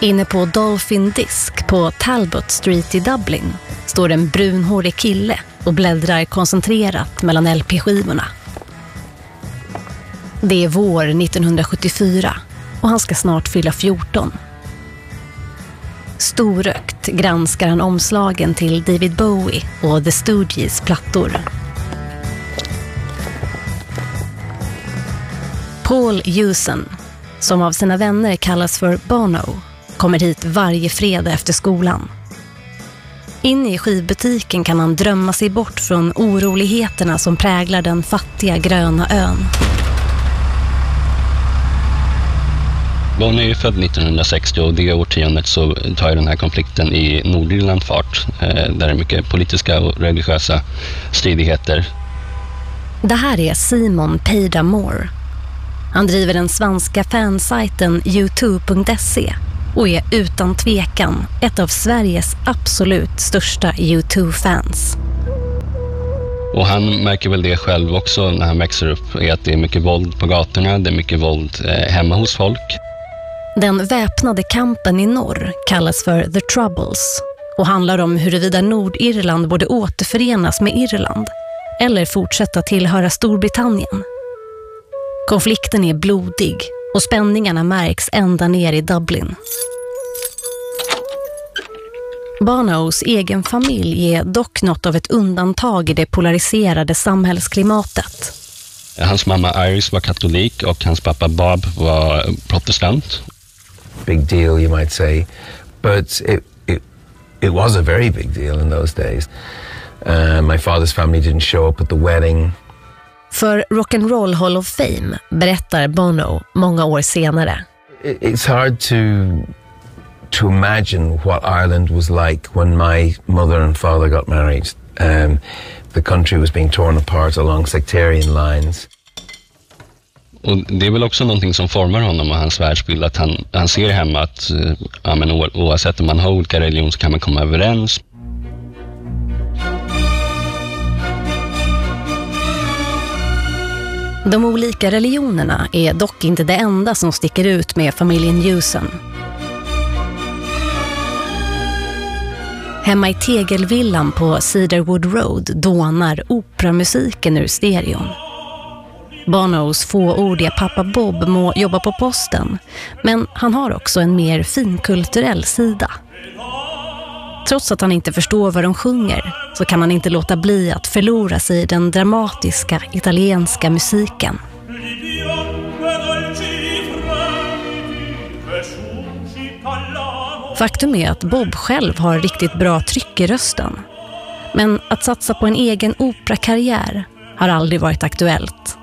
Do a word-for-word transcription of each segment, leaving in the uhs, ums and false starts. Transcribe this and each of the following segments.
Inne på Dolphin Disc på Talbot Street i Dublin står en brunhårig kille och bläddrar koncentrerat mellan L P-skivorna. Det är vår nittonhundrasjuttiofyra och han ska snart fylla fjorton. Storökt granskar han omslagen till David Bowie och The Stooges plattor. Paul Hewson, som av sina vänner kallas för Bono, kommer hit varje fredag efter skolan. Inne i skivbutiken kan han drömma sig bort från oroligheterna som präglar den fattiga gröna ön. Bono är ju född nittonhundrasextio och det årtiondet så tar ju den här konflikten i Nordirland fart, där det är mycket politiska och religiösa stridigheter. Det här är Simon Peida Moore. Han driver den svenska fansajten U två punkt se och är utan tvekan ett av Sveriges absolut största U två-fans. Och han märker väl det själv också när han växer upp, är att det är mycket våld på gatorna, det är mycket våld eh, hemma hos folk. Den väpnade kampen i norr kallas för The Troubles och handlar om huruvida Nordirland borde återförenas med Irland eller fortsätta tillhöra Storbritannien. Konflikten är blodig och spänningarna märks ända ner i Dublin. Bonos egen familj är dock något av ett undantag i det polariserade samhällsklimatet. Hans mamma Iris var katolik och hans pappa Bob var protestant. Big deal, you might say, but it, it, it was a very big deal in those days. Uh, my father's family didn't show up at the wedding. För Rock and Roll Hall of Fame berättar Bono många år senare. It's hard to to imagine what Ireland was like when my mother and father got married. Um, the country was being torn apart along sectarian lines. Och det är väl också någonting som formar honom och hans världsbild, att han, han ser hemma att ja, men oavsett om man har olika religion så kan man komma överens. De olika religionerna är dock inte det enda som sticker ut med familjen Hewson. Hemma i tegelvillan på Cedarwood Road dånar operamusiken ur stereon. Bonos fåordiga pappa Bob må jobba på posten, men han har också en mer finkulturell sida. Trots att han inte förstår vad de sjunger så kan han inte låta bli att förlora sig i den dramatiska italienska musiken. Faktum är att Bob själv har riktigt bra tryck i rösten. Men att satsa på en egen operakarriär har aldrig varit aktuellt.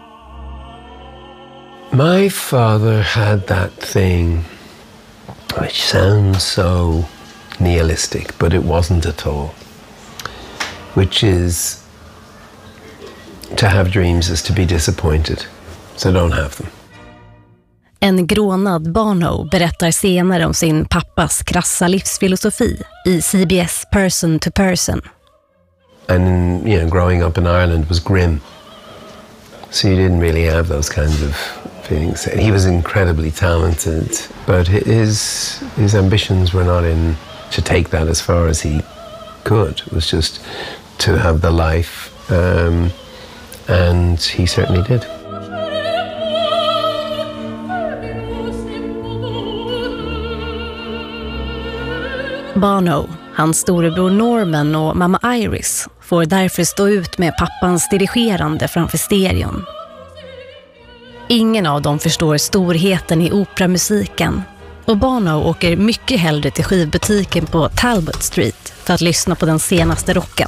My father had that thing which sounds so nihilistic, but it wasn't at all, which is to have dreams is to be disappointed, so don't have them. En grånad Bono berättar senare om sin pappas krassa livsfilosofi i C B S Person to Person. And you know, growing up in Ireland was grim, so you didn't really have those kinds of feelings. He was incredibly talented, but his his ambitions were not in to take that as far as he could. It was just to have the life, um, and he certainly did. Bono, hans storebror Norman och mamma Iris får därför stå ut med pappans dirigerande framför stereon. Ingen av dem förstår storheten i operamusiken och Bono åker mycket hellre till skivbutiken på Talbot Street för att lyssna på den senaste rocken.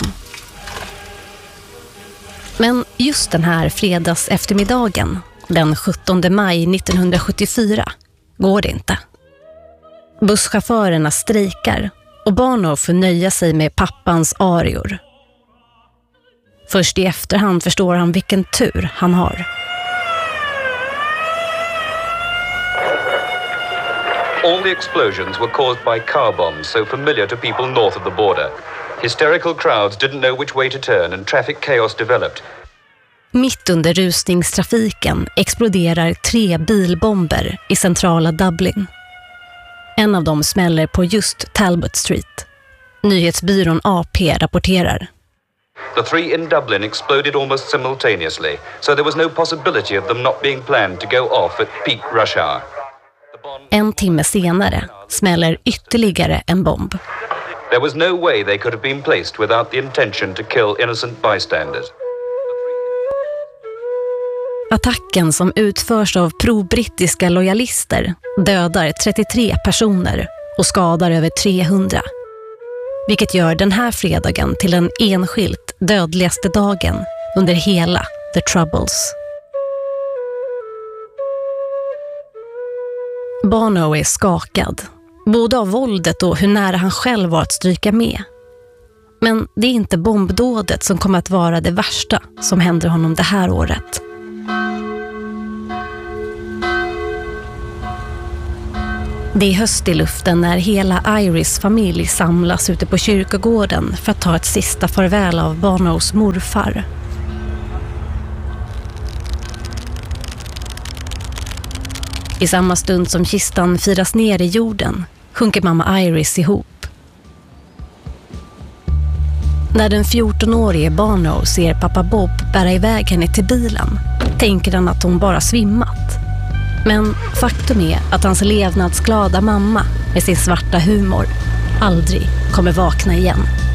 Men just den här fredags eftermiddagen, den sjuttonde maj nittonhundrasjuttiofyra, går det inte. Busschaufförerna strejkar och Bono får nöja sig med pappans arior. Först i efterhand förstår han vilken tur han har. All the explosions were caused by car bombs so familiar to people north of the border. Hysterical crowds didn't know which way to turn and traffic chaos developed. Mitt under rusningstrafiken exploderar tre bilbomber i centrala Dublin. En av dem smäller på just Talbot Street. Nyhetsbyrån A P rapporterar. The three in Dublin exploded almost simultaneously, so there was no possibility of them not being planned to go off at peak rush hour. En timme senare smäller ytterligare en bomb. There was no way they could have been placed without the intention to kill innocent bystanders. Attacken, som utförs av pro-brittiska lojalister, dödar trettiotre personer och skadar över trehundra. Vilket gör den här fredagen till den enskilt dödligaste dagen under hela The Troubles. Bono är skakad, både av våldet och hur nära han själv var att stryka med. Men det är inte bombdådet som kommer att vara det värsta som händer honom det här året. Det är höst i luften när hela Iris familj samlas ute på kyrkogården för att ta ett sista farväl av Bonos morfar. I samma stund som kistan firas ner i jorden sjunker mamma Iris ihop. När den fjortonårige Bono ser pappa Bob bära iväg henne till bilen tänker han att hon bara svimmat. Men faktum är att hans levnadsglada mamma med sin svarta humor aldrig kommer vakna igen.